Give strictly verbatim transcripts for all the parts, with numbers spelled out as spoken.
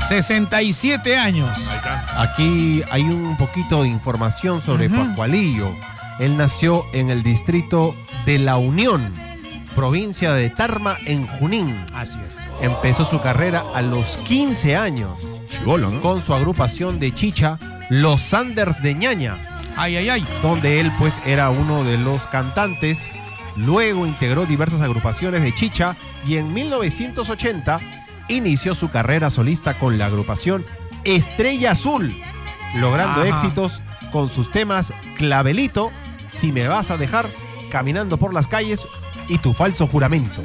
sesenta y siete años. Ahí está. Aquí hay un poquito de información sobre Ujú. Pascualillo. Él nació en el distrito de La Unión, provincia de Tarma, en Junín. Así es. Empezó su carrera a los quince años Chibolo, ¿no? con su agrupación de chicha, Los Sanders de Ñaña, Ay, ay, ay. donde él pues era uno de los cantantes. Luego integró diversas agrupaciones de chicha y en mil novecientos ochenta inició su carrera solista con la agrupación Estrella Azul, logrando Ajá. éxitos con sus temas Clavelito, Si me vas a dejar, Caminando por las calles y Tu falso juramento.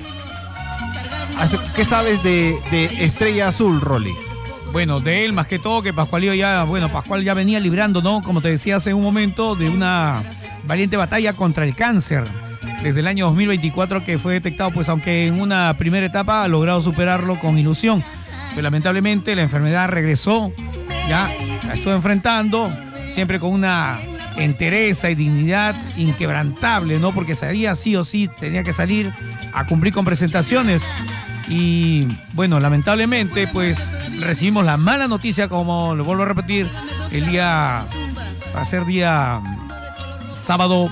Hace- ¿Qué sabes de, de Estrella Azul, Rolly? Bueno, de él más que todo, que Pascualillo ya, bueno, Pascual ya venía librando, ¿no? Como te decía hace un momento, de una valiente batalla contra el cáncer. Desde el año dos mil veinticuatro que fue detectado, pues aunque en una primera etapa ha logrado superarlo con ilusión. Pero lamentablemente la enfermedad regresó, ya la estuvo enfrentando, siempre con una entereza y dignidad inquebrantable, ¿no? Porque sabía sí o sí, tenía que salir a cumplir con presentaciones. Y bueno, lamentablemente pues recibimos la mala noticia, como lo vuelvo a repetir, el día, va a ser día sábado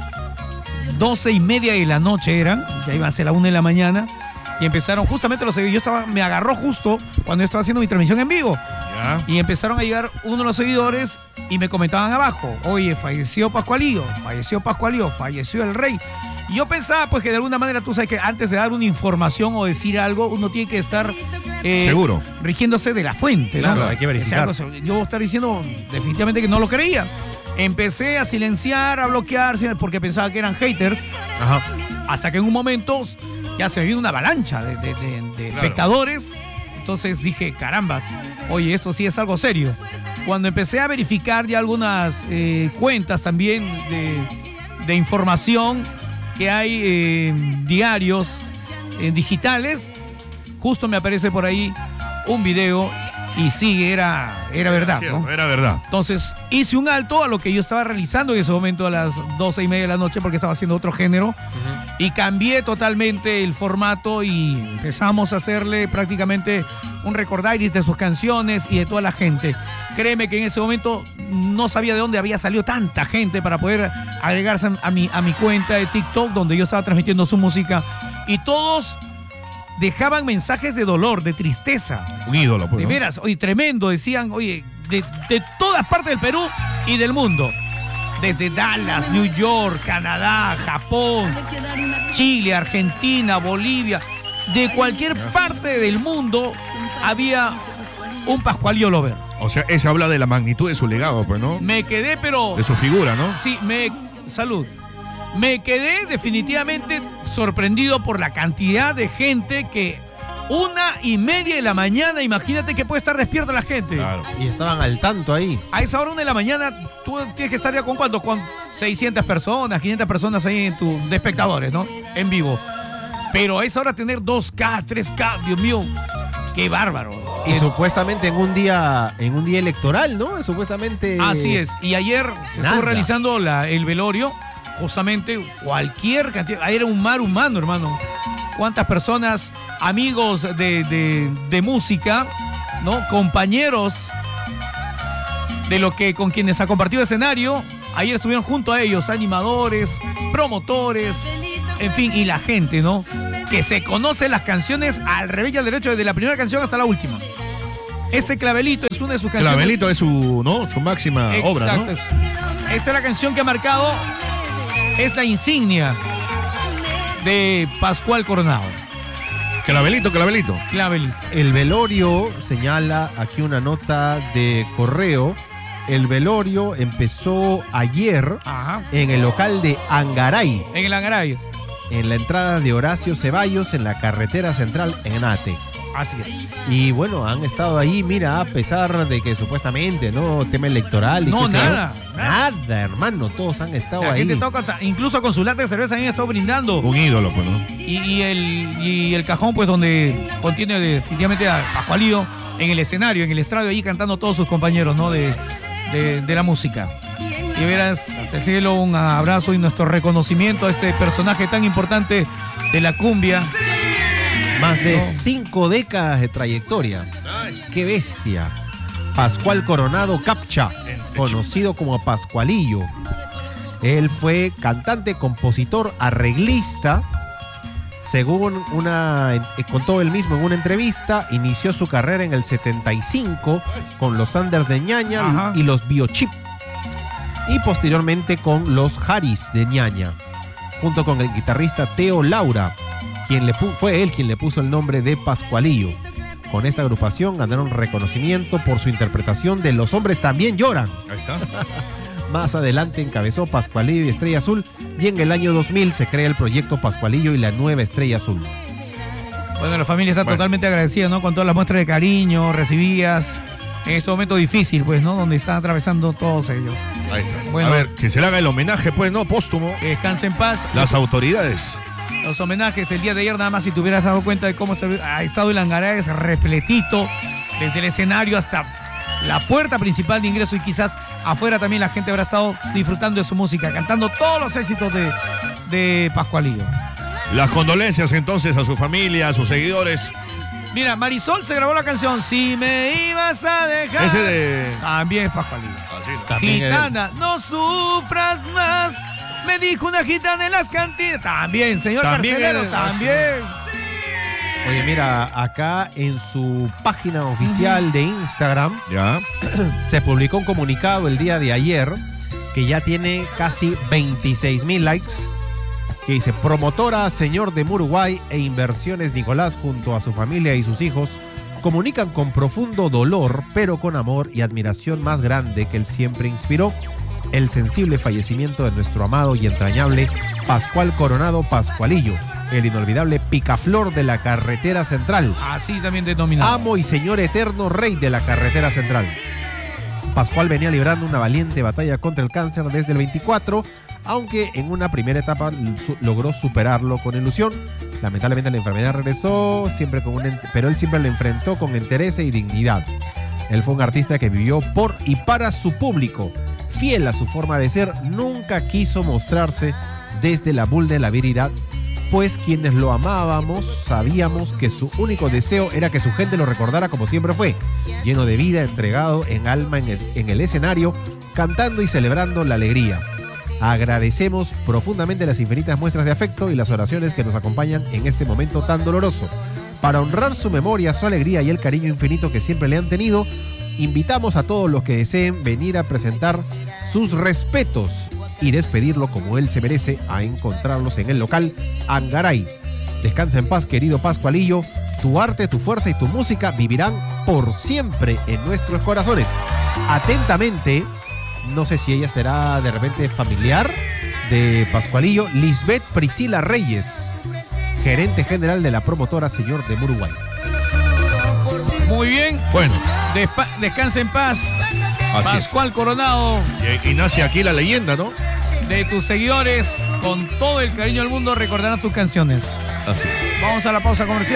doce y media de la noche eran, ya iba a ser la una de la mañana y empezaron justamente los seguidores, yo estaba, me agarró justo cuando yo estaba haciendo mi transmisión en vivo Ya. y empezaron a llegar uno de los seguidores y me comentaban abajo, oye, falleció Pascualillo, falleció Pascualillo, falleció el rey. Y yo pensaba pues que de alguna manera tú sabes que antes de dar una información o decir algo uno tiene que estar eh, Seguro. rigiéndose de la fuente, ¿no? Claro, hay que verificar. sea algo- yo voy a estar diciendo definitivamente que no lo creía. Empecé a silenciar, a bloquear, porque pensaba que eran haters, Ajá. hasta que en un momento ya se me vino una avalancha de, de- de- de Claro. espectadores. Entonces dije, carambas, oye, esto sí es algo serio. Cuando empecé a verificar ya algunas eh, cuentas también de, de información que hay eh, diarios eh, digitales, justo me aparece por ahí un video y sí, era, era verdad, Cierto, ¿no? Era verdad. Entonces hice un alto a lo que yo estaba realizando en ese momento a las doce y media de la noche porque estaba haciendo otro género y cambié totalmente el formato y empezamos a hacerle prácticamente un recordaris de sus canciones y de toda la gente. Créeme que en ese momento no sabía de dónde había salido tanta gente para poder agregarse a mi, a mi cuenta de TikTok donde yo estaba transmitiendo su música y todos dejaban mensajes de dolor, de tristeza. Un ídolo, pues, De ¿no? veras, oye, tremendo, decían, oye, de, de todas partes del Perú y del mundo. Desde Dallas, New York, Canadá, Japón, Chile, Argentina, Bolivia. De cualquier parte del mundo había un Pascualillo Lover. O sea, ese habla de la magnitud de su legado, pues, ¿no? Me quedé, pero... De su figura, ¿no? Sí, me... Salud. Me quedé definitivamente sorprendido por la cantidad de gente que una y media de la mañana, imagínate que puede estar despierta la gente. Claro. Y estaban al tanto ahí. A esa hora una de la mañana tú tienes que estar ya con cuánto, con seiscientas personas, quinientas personas ahí en tu, de espectadores, ¿no? En vivo. Pero a esa hora tener dos K, tres K, Dios mío, qué bárbaro. Y Eh, supuestamente en un día, en un día electoral, ¿no? Supuestamente. Así es. Y ayer se Nada. estuvo realizando la- el velorio. Justamente cualquier cantidad. Ahí era un mar humano, hermano. Cuántas personas, amigos de, de- de música, ¿no? Compañeros de lo que con quienes ha compartido escenario. Ayer estuvieron junto a ellos, animadores, promotores, en fin, y la gente, ¿no? Que se conoce las canciones al revés y al derecho, desde la primera canción hasta la última. Ese Clavelito es una de sus canciones. Clavelito es su, ¿no? Su máxima obra, ¿no? Exacto. Esta es la canción que ha marcado, es la insignia de Pascual Coronado. Clavelito, clavelito. Clavelito. El velorio, señala aquí una nota de correo. El velorio empezó ayer Ajá. en el local de Angaray, En el Angaray. en la entrada de Horacio Ceballos, en la carretera central en Ate. Así es. Y bueno, han estado ahí, mira, a pesar de que supuestamente, ¿no? Tema electoral y No, qué sé yo. nada, nada. Nada, hermano, todos han estado La ahí. gente toca, hasta- incluso con su lata de cerveza han estado brindando. Un ídolo, pues, ¿no? Y, y el, y el cajón, pues, donde contiene definitivamente a Pascualillo en el escenario, en el estrado, ahí cantando todos sus compañeros, ¿no? De, de, de la música. Y verás, hasta el cielo, un abrazo y nuestro reconocimiento a este personaje tan importante de la cumbia. Más de No. cinco décadas de trayectoria. ¡Qué bestia! Pascual Coronado Capcha, conocido como Pascualillo. Él fue cantante, compositor, arreglista. Según una, eh, contó él mismo en una entrevista, inició su carrera en el setenta y cinco con los Sanders de Ñaña Ajá. y los Biochip. Y posteriormente con los Haris de Ñaña, junto con el guitarrista Teo Laura, quien le pu- fue él quien le puso el nombre de Pascualillo. Con esta agrupación ganaron reconocimiento por su interpretación de Los Hombres También Lloran. Ahí está. Más adelante encabezó Pascualillo y Estrella Azul, y en el año dos mil se crea el proyecto Pascualillo y la nueva Estrella Azul. Bueno, la familia está Bueno. totalmente agradecida, ¿no? Con todas las muestras de cariño recibidas en ese momento difícil, pues, ¿no? Donde están atravesando todos ellos. Ahí está. Bueno. A ver, que se le haga el homenaje, pues, ¿no? Póstumo. Que descanse en paz. Las autoridades. Los homenajes el día de ayer, nada más si te hubieras dado cuenta de cómo se ha estado el hangar, es repletito, desde el escenario hasta la puerta principal de ingreso, y quizás afuera también la gente habrá estado disfrutando de su música, cantando todos los éxitos de, de Pascualillo. Las condolencias entonces a su familia, a sus seguidores. Mira, Marisol se grabó la canción Si me ibas a dejar. Ese de... También es Pascualillo. Así, ¿no? También Gitana, no sufras más, me dijo una gitana en las cantinas. También, señor También carcelero, es- también. Oye, mira, acá en su página oficial de Instagram Ya. se publicó un comunicado el día de ayer que ya tiene casi veintiséis mil likes, que dice: promotora Señor de Uruguay e Inversiones Nicolás junto a su familia y sus hijos comunican con profundo dolor, pero con amor y admiración más grande que él siempre inspiró, el sensible fallecimiento de nuestro amado y entrañable Pascual Coronado Pascualillo, el inolvidable picaflor de la carretera central, Así también denominado. amo y señor eterno rey de la carretera central. Pascual venía librando una valiente batalla contra el cáncer desde el veinticuatro, aunque en una primera etapa su- logró superarlo con ilusión. Lamentablemente la enfermedad regresó, siempre con un ent- pero él siempre la enfrentó con entereza y dignidad. Él fue un artista que vivió por y para su público. Fiel a su forma de ser, nunca quiso mostrarse desde la vulnerabilidad, pues quienes lo amábamos sabíamos que su único deseo era que su gente lo recordara como siempre fue, lleno de vida, entregado en alma en, es- en el escenario, cantando y celebrando la alegría. Agradecemos profundamente las infinitas muestras de afecto y las oraciones que nos acompañan en este momento tan doloroso. Para honrar su memoria, su alegría y el cariño infinito que siempre le han tenido, invitamos a todos los que deseen venir a presentar sus respetos y despedirlo como él se merece, a encontrarlos en el local Angaray. Descansa en paz, querido Pascualillo. Tu arte, tu fuerza y tu música vivirán por siempre en nuestros corazones. Atentamente, no sé si ella será de repente familiar de Pascualillo, Lisbeth Priscila Reyes, gerente general de la promotora Señor de Uruguay. Muy bien. Bueno, Despa- descansa en paz. así es. Pascual Coronado, Y, y nace aquí la leyenda, ¿no? de tus seguidores, con todo el cariño del mundo, recordarán tus canciones. Así es. Vamos a la pausa comercial.